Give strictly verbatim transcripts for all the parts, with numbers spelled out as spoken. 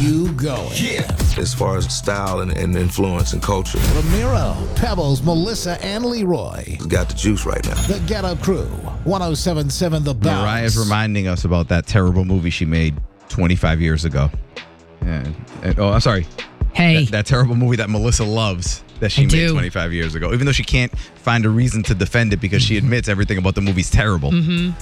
you going. Yeah. As far as style and, and influence and culture. Ramiro, Pebbles, Melissa, and Leroy. It's got the juice right now. The Get Up Crew, one oh seven point seven The Bounce. Mariah's reminding us about that terrible movie she made twenty-five years ago. And, and, oh, I'm sorry. Hey. That, that terrible movie that Melissa loves that she I made do. twenty-five years ago. Even though she can't find a reason to defend it because she admits everything about the movie's terrible.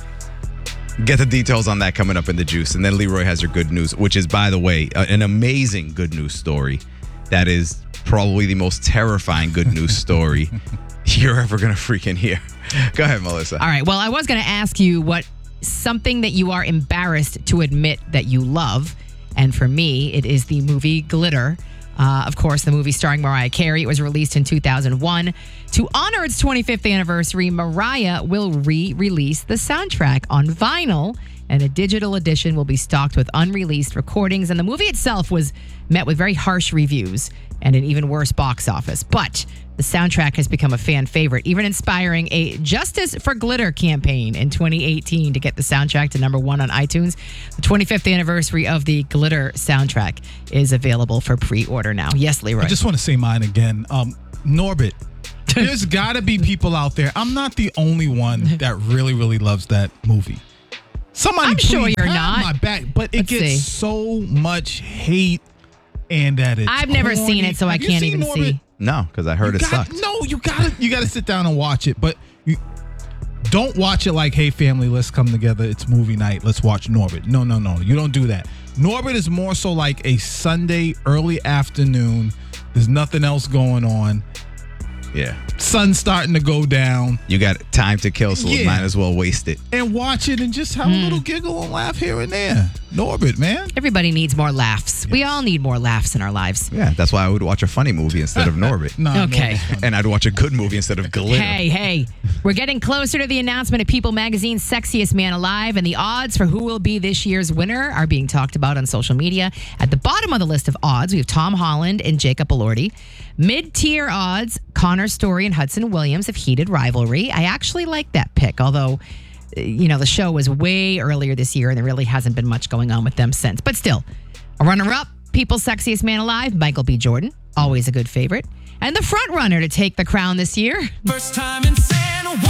Mm-hmm. Get the details on that coming up in the juice. And then Leroy has your good news, which is, by the way, a, an amazing good news story. That is probably the most terrifying good news story you're ever going to freaking hear. Go ahead, Melissa. All right. Well, I was going to ask you what something that you are embarrassed to admit that you love. And for me, it is the movie Glitter. Uh, of course, the movie starring Mariah Carey. It was released in two thousand one. To honor its twenty-fifth anniversary, Mariah will re-release the soundtrack on vinyl, and a digital edition will be stocked with unreleased recordings. And the movie itself was met with very harsh reviews and an even worse box office. But the soundtrack has become a fan favorite, even inspiring a Justice for Glitter campaign in twenty eighteen to get the soundtrack to number one on iTunes. The twenty-fifth anniversary of the Glitter soundtrack is available for pre-order now. Yes, Leroy. I just want to say mine again. Um, Norbit, there's got to be people out there. I'm not the only one that really, really loves that movie. Somebody I'm sure please you're have not. my back, but it Let's gets see. so much hate, and that it's I've never corny. seen it, so I Have you can't seen even Norbit? see. No, because I heard You it got- sucked. No, you gotta you gotta sit down and watch it, but you don't watch it like, hey family, let's come together. It's movie night. Let's watch Norbit. No, no, no. You don't do that. Norbit is more so like a Sunday early afternoon. There's nothing else going on. Yeah. Sun's starting to go down. You got time to kill, so Yeah. might as well waste it. And watch it and just have Hmm. a little giggle and laugh here and there. Norbit, man. Everybody needs more laughs. We all need more laughs in our lives. Yeah, that's why I would watch a funny movie instead of Norbit. Nah, Okay. Norbit's fun. And I'd watch a good movie instead of Glitter. Hey, hey, we're getting closer to the announcement of People Magazine's Sexiest Man Alive, and the odds for who will be this year's winner are being talked about on social media. At the bottom of the list of odds, we have Tom Holland and Jacob Elordi. Mid-tier odds, Connor Story and Hudson Williams of Heated Rivalry. I actually like that pick, although, uh, you know, the show was way earlier this year, and there really hasn't been much going on with them since. But still, a runner-up, People's Sexiest Man Alive, Michael B. Jordan, always a good favorite. And the front runner to take the crown this year. First time in San Juan.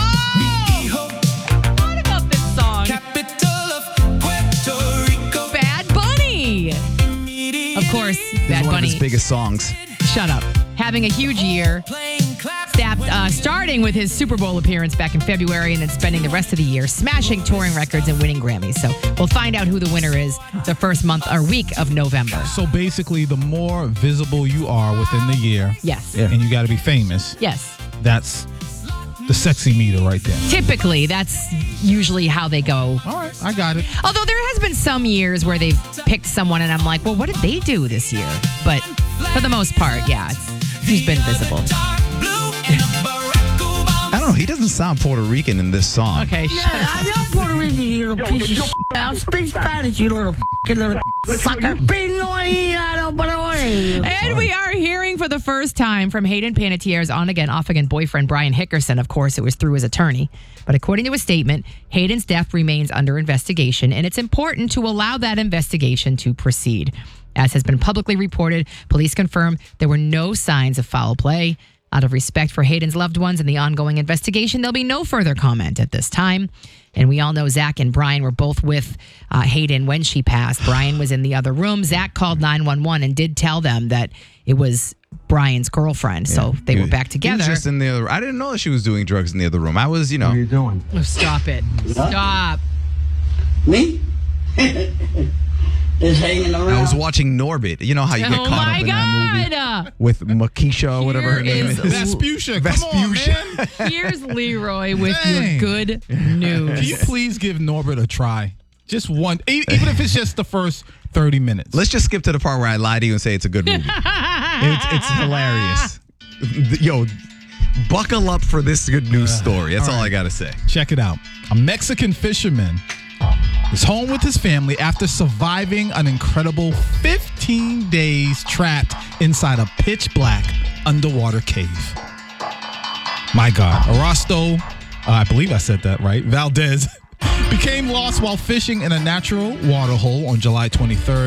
Oh! What about this song? Capital of Puerto Rico. Bad Bunny. Of course, Bad One of Bunny. his biggest songs. Shut up. Having a huge year. Playing clap. Stabbed, uh, starting with his Super Bowl appearance back in February and then spending the rest of the year smashing touring records and winning Grammys. So we'll find out who the winner is the first month or week of November. So basically, the more visible you are within the year, Yes. Yeah. and you got to be famous, Yes. that's the sexy meter right there. Typically, that's usually how they go. All right, I got it. Although there has been some years where they've picked someone and I'm like, well, what did they do this year? But for the most part, yeah, it's, who's been visible. Dark blue and a Barack Obama. I don't know. He doesn't sound Puerto Rican in this song. Okay, shut up. I'm not Puerto Rican, you little piece of shit. I speak Spanish, you little f***ing little sucker. And we are hearing for the first time from Hayden Panettiere's on-again, off-again boyfriend, Brian Hickerson. Of course, it was through his attorney. But according to a statement, Hayden's death remains under investigation, and it's important to allow that investigation to proceed. As has been publicly reported, police confirm there were no signs of foul play. Out of respect for Hayden's loved ones and the ongoing investigation, there'll be no further comment at this time. And we all know Zach and Brian were both with uh, Hayden when she passed. Brian was in the other room. Zach called nine one one and did tell them that it was Brian's girlfriend. So they were back He together. was just in the other. I didn't know that she was doing drugs in the other room. I was, you know. doing? Oh, stop it. Stop. Me? Is hanging around. I was watching Norbit. You know how you get Oh caught up my in that movie God. with Makisha or whatever her Here name is is. Vespuccia, come Vespuccia. on, man. Here's Leroy with Dang. your good Can you news. please give Norbit a try? Just one, e- even if it's just the first thirty minutes. Let's just skip to the part where I lie to you and say it's a good movie. it's, it's hilarious. Yo, buckle up for this good news story. That's all, all right. I got to say. Check it out. A Mexican fisherman is home with his family after surviving an incredible fifteen days trapped inside a pitch black underwater cave. My God. Erasto, uh, I believe I said that right, Valdez, became lost while fishing in a natural water hole on July twenty-third.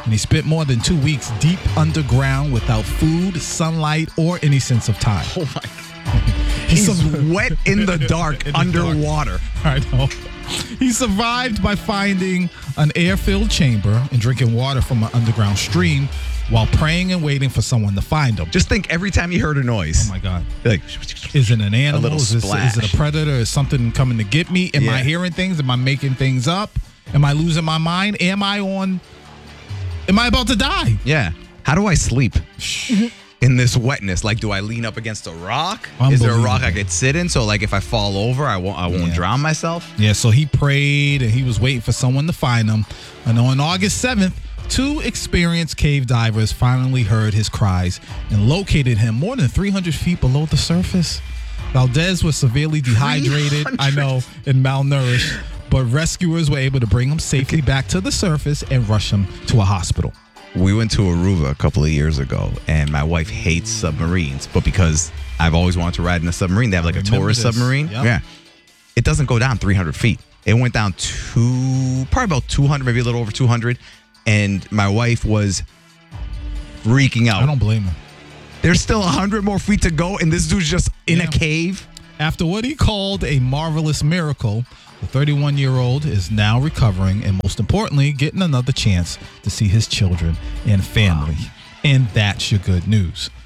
And he spent more than two weeks deep underground without food, sunlight, or any sense of time. Oh my God. He's wet in the dark In the underwater. I know. He survived by finding an air-filled chamber and drinking water from an underground stream while praying and waiting for someone to find him. Just think every time you heard a noise. Oh my God. Like, Is it an animal? little is, this, splash. is it a predator? Is something coming to get me? Am I Yeah. hearing things? Am I making things up? Am I losing my mind? Am I on? Am I about to die? yeah. How do I sleep in this wetness? Like, do I lean up against a rock? Is there a rock I Unbelievable. could sit in? So, like, if I fall over, I won't. I won't Yeah. drown myself. Yeah, so he prayed and he was waiting for someone to find him. And on August seventh, two experienced cave divers finally heard his cries and located him more than three hundred feet below the surface. Valdez was severely dehydrated, I know, and malnourished, but rescuers were able to bring him safely back to the surface and rush him to a hospital. We went to Aruba a couple of years ago, and my wife hates submarines, but because I've always wanted to ride in a submarine, they have like a Remember tourist this. submarine. Yep. Yeah. It doesn't go down three hundred feet. It went down to probably about two hundred, maybe a little over two hundred. And my wife was freaking out. I don't blame him. There's still one hundred more feet to go, and this dude's just in Yeah. a cave. After what he called a marvelous miracle, the thirty-one-year-old is now recovering and, most importantly, getting another chance to see his children and family. And that's your good news.